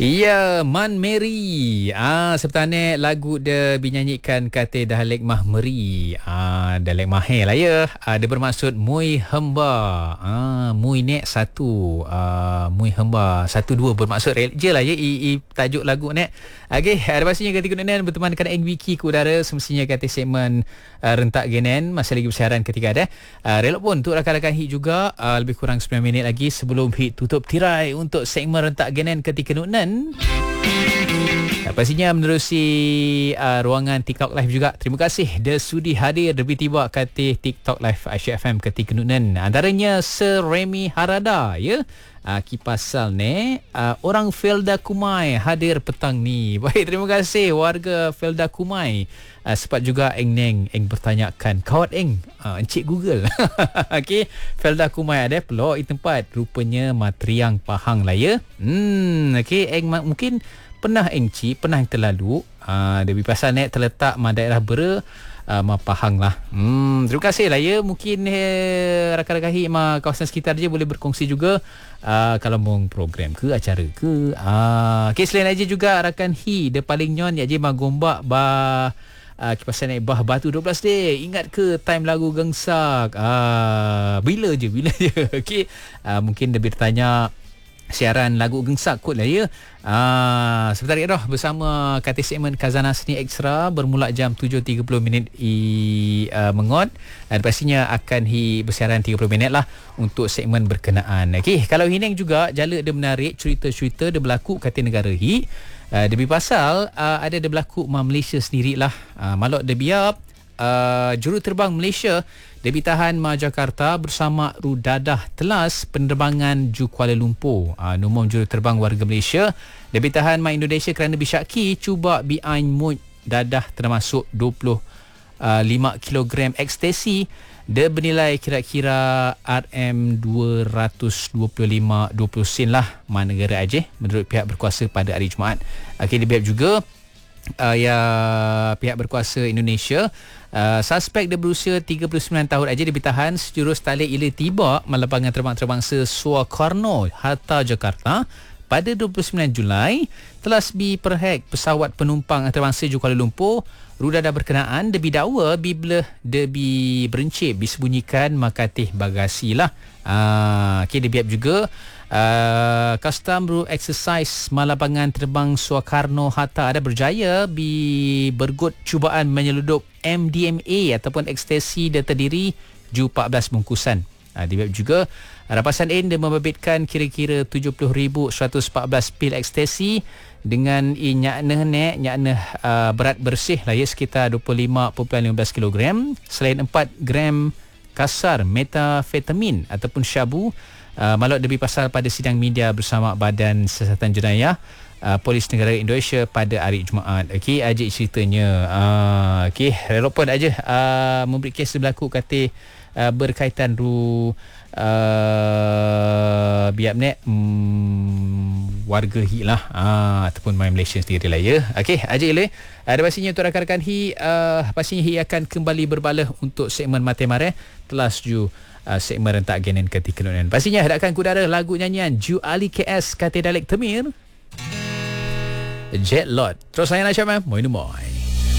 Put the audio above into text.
Ya, Man Mary. Sebenarnya lagu dia dinyanyikan kata Dalek Mah Meri. Dalek Mahir lah ya. Dia bermaksud Mui Hemba. Mui nek satu. Mui Hemba. Satu dua bermaksud je lah ya. Tajuk lagu nek. Okey, ada pastinya ketika Nunan berteman dengan Wiki ke udara. Semestinya kata segmen rentak genen. Masih lagi bersiaran ketika ada. Relok pun untuk rakan-rakan hit juga. Lebih kurang 9 minit lagi sebelum hit tutup tirai untuk segmen rentak genen ketika Nunan. Pastinya menerusi ruangan TikTok Live juga. Terima kasih dia sudi hadir lebih tiba kata TikTok Live Aisyah FM ketika Nunan. Antaranya Sir Remy Harada ya. Kipasal ni orang Felda Kumai hadir petang ni. Baik, terima kasih warga Felda Kumai. Sempat juga Eng bertanyakan kawat Encik Google. Okey, Felda Kumai ada pelok di tempat rupanya Matriang Pahang lah ya. Okey, mungkin pernah Encik pernah yang terlalu lebih pasal net terletak daerah Bera Pahang lah. Terima kasih lah ya. Mungkin rakan-rakan hit kawasan sekitar je boleh berkongsi juga kalau mau program ke acara ke. Okey, selain aja juga rakan hit dia paling nyon ya je gombak kipasan naik batu 12 dek. Ingat ke time lagu Gengsak? Bila je. Okey, mungkin dia bertanya siaran lagu Gengsak kot lah ya. Sebentar lagi dah bersama kata segmen Khazanah Seni Extra bermula jam 7.30 mengot. Dan pastinya akan bersiaran 30 minit lah untuk segmen berkenaan. Okey, kalau Hineng juga jala dia menarik cerita-cerita dia berlaku kata negara dia pasal ada dia berlaku Malaysia sendirilah. Malok dia biar juruterbang Malaysia dia ditahan Jakarta bersama Rudadah Telas penerbangan Ju Kuala Lumpur. Nombor juruterbang warga Malaysia dia ditahan Indonesia kerana bisyaki cuba biain mut dadah termasuk 25 kg ekstasi. Dia bernilai kira-kira RM225.20 sen lah mana negara Aceh menurut pihak berkuasa pada hari Jumaat. Okey, dia pihak juga pihak berkuasa Indonesia. Suspek dia berusia 39 tahun aja dia ditahan sejurus talik ila tiba malapangan terbang-terbangsa Sukarno Hatta Jakarta pada 29 Julai. Telah perhek pesawat penumpang antarabangsa Ju Kuala Lumpur. Rudadah berkenaan dia didakwa bila dia berencip disembunyikan makatih bagasi lah. Okey, dia biap juga custom rule exercise malapangan terbang Sukarno Hatta ada berjaya bergut cubaan menyeludup MDMA ataupun ekstasi dia terdiri Ju 14 bungkusan. Dia juga rapasan dia membabitkan kira-kira 70,114 pil ekstasi dengan nyakna berat bersih lah ya sekitar 25.15 kg. Selain 4 gram kasar metafetamin ataupun syabu. Malot lebih pasal pada sidang media bersama Badan Siasatan Jenayah Polis Negara Indonesia pada hari Jumaat. Okey, ajak ceritanya. Okey, relevan aja memberi kes berlaku kata berkaitan biap nek warga hi lah ataupun main Malaysia sendiri lah ya. Okey, ajak ile. Ada pastinya untuk rakan-rakan hi pastinya hi akan kembali berbalah untuk segmen Mati Mare telah setuju segmen rentak genen ketika Nunan. Pastinya hadapkan kudara lagu nyanyian Ju Ali KS kata Dalek Temir Jet Lot. Terus saya nak cakap moi.